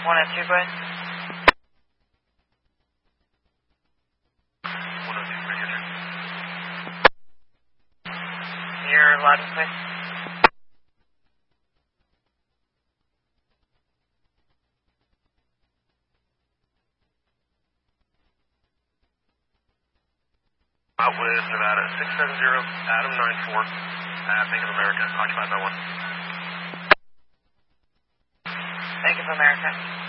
102, go ahead. 102, make sure. You're loud and clear. Southwest Nevada, 670, Adam 94, Bank of America, occupied by 1. Bank of America.